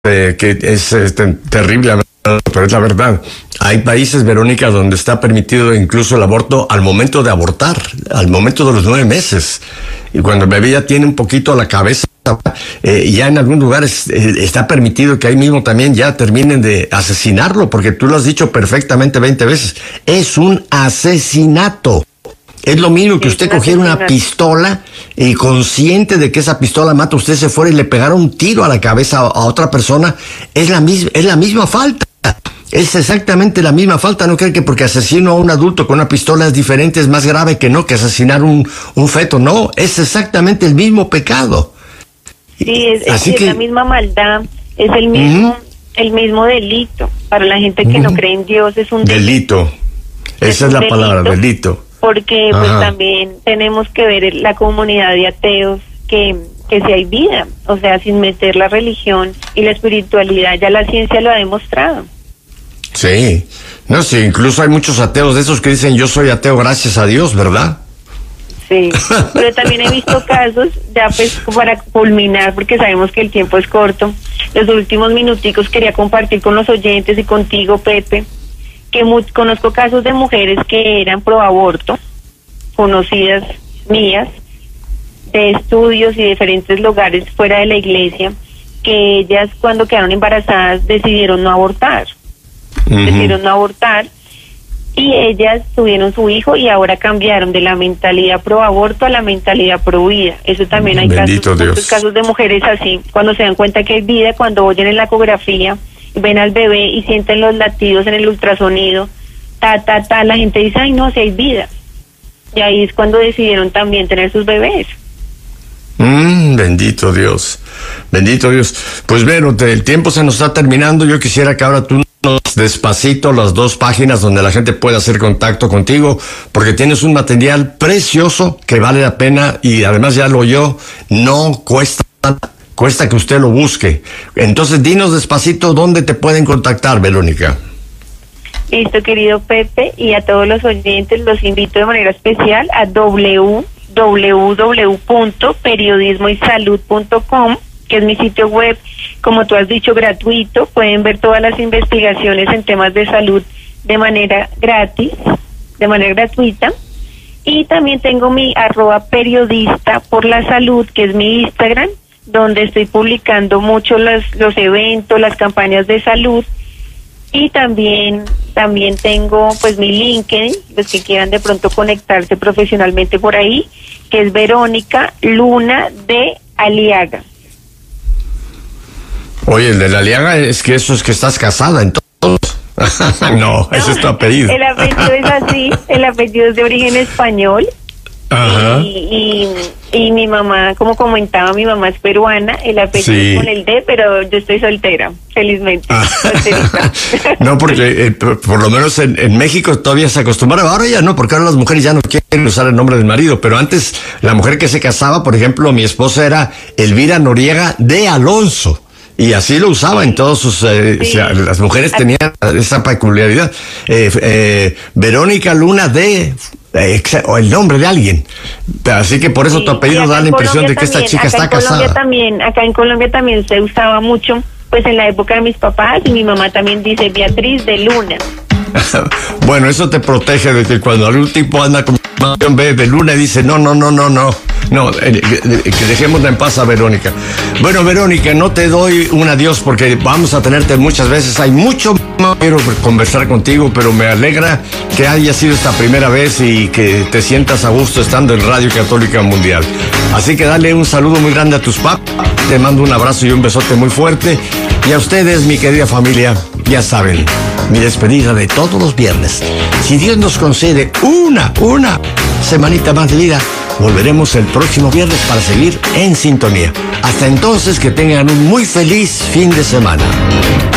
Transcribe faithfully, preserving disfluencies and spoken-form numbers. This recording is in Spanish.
eh, que es este, terrible, pero es la verdad. Hay países, Verónica, donde está permitido incluso el aborto al momento de abortar, al momento de los nueve meses. Y cuando el bebé ya tiene un poquito la cabeza, eh, ya en algún lugar es, eh, está permitido que ahí mismo también ya terminen de asesinarlo, porque tú lo has dicho perfectamente veinte veces. Es un asesinato. Es lo mismo que usted cogiera una pistola y consciente de que esa pistola mata, usted se fuera y le pegara un tiro a la cabeza a, a otra persona. Es la misma, es la misma falta. Es exactamente la misma falta. No creen que porque asesino a un adulto con una pistola es diferente, es más grave que no, que asesinar un, un feto. No, es exactamente el mismo pecado. Sí, es, Así es que, la misma maldad, es el mismo, uh-huh. el mismo delito. Para la gente que uh-huh. no cree en Dios es un delito. Delito. Esa es, es la delito, palabra, delito. Porque pues también tenemos que ver la comunidad de ateos que, que si hay vida, o sea, sin meter la religión y la espiritualidad, ya la ciencia lo ha demostrado. Sí, no, sí, incluso hay muchos ateos de esos que dicen yo soy ateo gracias a Dios, ¿verdad? Sí, pero también he visto casos, ya pues para culminar, porque sabemos que el tiempo es corto, los últimos minuticos quería compartir con los oyentes y contigo, Pepe, que mu- conozco casos de mujeres que eran pro aborto, conocidas mías, de estudios y diferentes lugares fuera de la iglesia, que ellas cuando quedaron embarazadas decidieron no abortar, uh-huh. decidieron no abortar, y ellas tuvieron su hijo y ahora cambiaron de la mentalidad pro aborto a la mentalidad pro vida. Eso también hay Bendito casos, muchos casos de mujeres así, cuando se dan cuenta que hay vida, cuando oyen en la ecografía, ven al bebé y sienten los latidos en el ultrasonido, ta, ta, ta, la gente dice, ay no, si hay vida. Y ahí es cuando decidieron también tener sus bebés. Mm, bendito Dios, bendito Dios. Pues bueno, te, el tiempo se nos está terminando. Yo quisiera que ahora tú nos despacito las dos páginas donde la gente pueda hacer contacto contigo, porque tienes un material precioso que vale la pena y además ya lo oyó, no cuesta cuesta que usted lo busque. Entonces dinos despacito dónde te pueden contactar, Verónica. Listo, querido Pepe, y a todos los oyentes los invito de manera especial a w w w punto periodismo y salud punto com, que es mi sitio web, como tú has dicho, gratuito. Pueden ver todas las investigaciones en temas de salud de manera gratis, de manera gratuita. Y también tengo mi arroba periodista por la salud, que es mi Instagram, donde estoy publicando mucho los, los eventos, las campañas de salud. Y también también tengo pues mi LinkedIn, los que quieran de pronto conectarse profesionalmente por ahí, que es Verónica Luna de Aliaga. Oye, el de la Aliaga es que eso es que estás casada, entonces. no, no, ese es tu apellido. El apellido es así, el apellido es de origen español. Ajá. Y, y, y mi mamá, como comentaba, mi mamá es peruana, el apellido sí. es con el D, pero yo estoy soltera, felizmente. Ah. No, porque eh, por, por lo menos en, en México todavía se acostumbra, ahora ya no, porque ahora las mujeres ya no quieren usar el nombre del marido, pero antes la mujer que se casaba, por ejemplo, mi esposa era Elvira Noriega de Alonso. Y así lo usaba en todos sus... Eh, sí. o sea, las mujeres tenían esa peculiaridad. Eh, eh, Verónica Luna de... Eh, o el nombre de alguien. Así que por eso sí, tu apellido da la impresión de que también, esta chica está en casada. Colombia también, acá en Colombia también se usaba mucho, pues en la época de mis papás, y mi mamá también dice Beatriz de Luna. Bueno, eso te protege de que cuando algún tipo anda con B de Luna y dice no, no, no, no, no. No, eh, que dejémosla en paz a Verónica. Bueno, Verónica, no te doy un adiós porque vamos a tenerte muchas veces. Hay mucho más quiero conversar contigo, pero me alegra que haya sido esta primera vez y que te sientas a gusto estando en Radio Católica Mundial. Así que dale un saludo muy grande a tus papás. Te mando un abrazo y un besote muy fuerte. Y a ustedes, mi querida familia, ya saben, mi despedida de todos los viernes. Si Dios nos concede una, una semanita más de vida, volveremos el próximo viernes para seguir en sintonía. Hasta entonces, que tengan un muy feliz fin de semana.